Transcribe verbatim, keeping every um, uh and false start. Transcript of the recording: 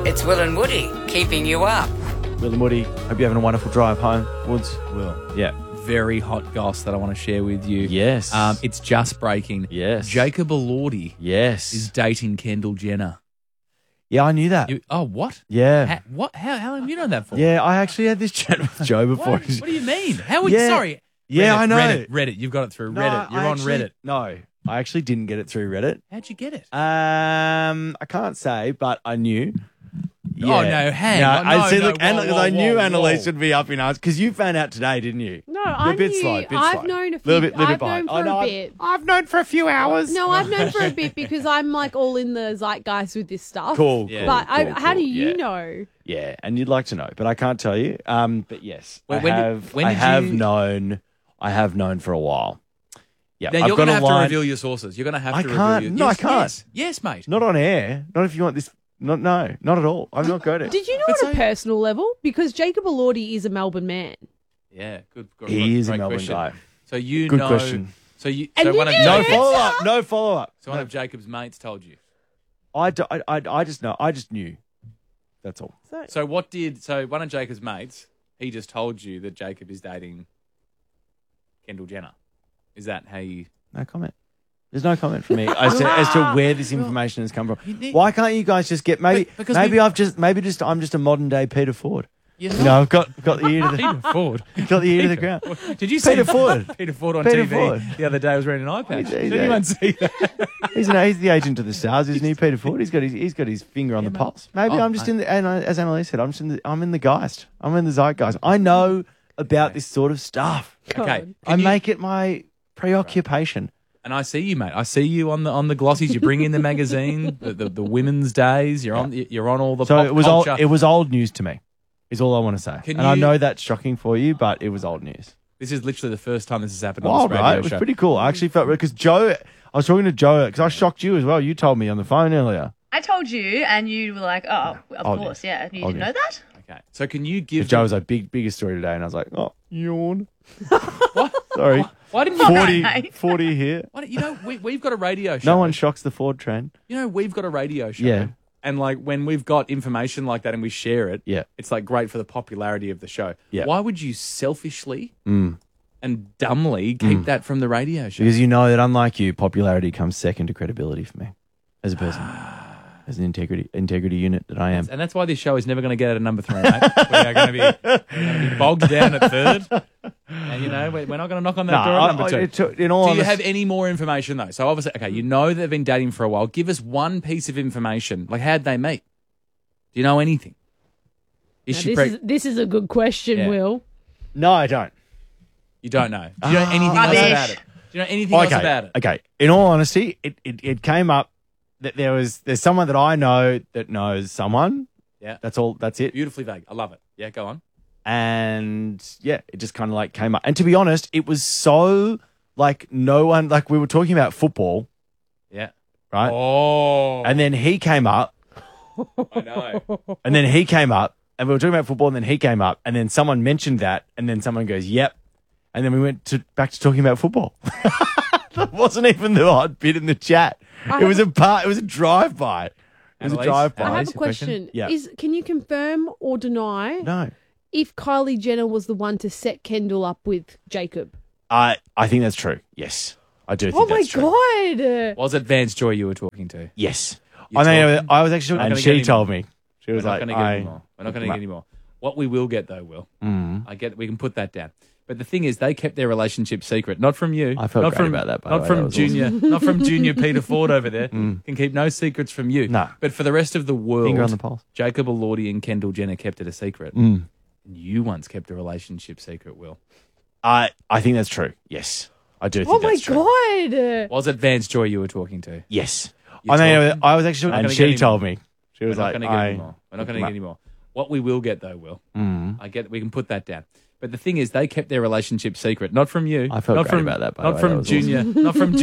It's Will and Woody keeping you up. Will and Woody, hope you're having a wonderful drive home. Woods? Will. Yeah. Very hot goss that I want to share with you. Yes. Um, it's just breaking. Yes. Jacob Elordi Yes. is dating Kendall Jenner. Yeah, I knew that. You, oh, what? Yeah. Ha, what? How, how long have you known that for? Yeah, I actually had this chat with Joe before. What, what do you mean? How would Yeah. sorry? Yeah, Reddit, I know. Reddit, Reddit. You've got it through No, Reddit. You're I on actually- Reddit. No, I actually didn't get it through Reddit. How'd you get it? Um, I can't say, but I knew. Oh, no, hang no, on. I No, see. no, Look, whoa, and because whoa, I knew whoa, Annalise whoa. would be up in arms because you found out today, didn't you? No, You're I a bit knew, slow, bit I've slow. known a few. Little bit, little I've bit behind. known for I know, a I've- bit. I've known for a few hours. No, I've known for a bit because I'm like all in the zeitgeist with this stuff. Cool, Yeah. cool, But I, cool, how cool, do you yeah. know? Yeah, and you'd like to know, but I can't tell you. Um, but yes, Well, I when did- have. when I did have you- known. I have known for a while. Yeah, Now, I've you're got going to a have line. to reveal your sources. You're going to have I to can't. reveal your... No, I yes, can't. Yes, yes, mate. Not on air. Not if you want this. Not no. Not at all. I'm not going to. Did you know But on so- a personal level? Because Jacob Elordi is a Melbourne man. Yeah, good. good He is a great Melbourne question. guy. So you Good know... question. So you... And So you one of knew No it. Jacob's, follow up. No follow up. so one of Jacob's mates told you. I, do- I, I, I just know. I just knew. That's all. So what did... So one of Jacob's mates, he just told you that Jacob is dating Kendall Jenner. Is that how you... No comment. There's no comment from me as to, as to where this information has come You from. need- Why can't you guys just get maybe? But- because maybe we- I've just maybe just I'm just a modern day Peter Ford. You're You know, I've got got the ear to the Peter Ford. got the ear to the ground. Did you see Peter Ford. Peter Ford on Peter T V Ford. the other day? I was wearing an eye patch. He's- Did he's- anyone see that? He's an he's the agent of the stars, isn't he, Peter Ford? He's got his he's got his finger on Yeah, the mate. pulse. Maybe Oh, I'm just mate. in the and I, as Annalise said, I'm just in the I'm in the geist. I'm in the zeitgeist. I know about this sort of stuff. Okay. God. I Can you- make it my preoccupation. And I see you, mate. I see you on the on the glossies. You bring in the magazine, the, the, the women's days. You're on you're on all the So pop it was culture. old. It was old news to me. Is all I want to say. Can and I you- know that's shocking for you, but it was old news. This is literally the first time this has happened Wild, on this radio right? It was show. pretty cool. I actually felt because Joe. I was talking to Joe because I shocked you as well. You told me on the phone earlier. I told you, and you were like, "Oh, of Old course, news. yeah." You Old didn't know news. that? Okay. So can you give Joe them- was like, big, biggest story today, and I was like, oh, yawn. what? Sorry, Why didn't you? forty, Okay. forty here. Why don't, you know, we, we've got a radio show. No one shocks the Ford trend. You know, we've got a radio show. Yeah. And like when we've got information like that and we share it, Yeah. it's like great for the popularity of the show. Yeah. Why would you selfishly Mm. and dumbly keep that from the radio show? Because you know that unlike you, popularity comes second to credibility for me as a person, as an integrity integrity unit that I am. And that's why this show is never going to get out of number three, mate. we are going to be, we're going to be bogged down at third. And, you know, we're we're not going to knock on that No, door I- at number two. I- it took- in all Do you honest- have any more information, though? So, obviously, okay, you know they've been dating for a while. Give us one piece of information. Like, how'd they meet? Do you know anything? Is Now, she this, pregnant? is, this is a good question, Yeah. Will. No, I don't. You don't know. Do you know anything else Rubbish. about it? Do you know anything else Okay, about it? okay. In all honesty, it, it, it came up that there was there's someone that I know that knows someone. Yeah. That's all. That's it. Beautifully vague. I love it. Yeah, go on. And yeah, it just kind of like came up. And to be honest, it was so like no one like we were talking about football, Yeah. right? Oh. And then he came up, I know. and then he came up, and we were talking about football, and then he came up, and then someone mentioned that, and then someone goes, "Yep," and then we went to back to talking about football. That wasn't even the odd bit in the chat. I It was have a part. It was a drive by. It was a Annalise? drive I by. have Annalise, a your question? question. Yeah. Is Can you confirm or deny No, if Kylie Jenner was the one to set Kendall up with Jacob? I I think that's true. Yes, I do think Oh my that's true. God. Was it Vance Joy you were talking to? Yes, You're I mean, talking- I was actually, We're not and gonna she get told me. She We're was not like, going to get I, any more. We're not going to get any more. What we will get, though, Will, Mm. I get. We can put that down. But the thing is, they kept their relationship secret, not from you. I felt not great from, about that, by the Not way. from That was junior, not from junior Peter Ford over there. Can keep no secrets from you. No. But for the rest of the world, Finger on the pulse. Jacob Elordi and Kendall Jenner kept it a secret. Mm. And you once kept a relationship secret, Will. I I think that's true. Yes, I do think Oh my that's true. God. Was it Vance Joy you were talking to? Yes, You're I mean, talking- I was actually, We're not and gonna she get told any me. She was We're not like, going to get I, any more. We're not going to get any more. What we will get, though, Will, Mm. I get. We can put that down. But the thing is, they kept their relationship secret, not from you. I felt not great from, about that, by the Not way. from That was junior, not from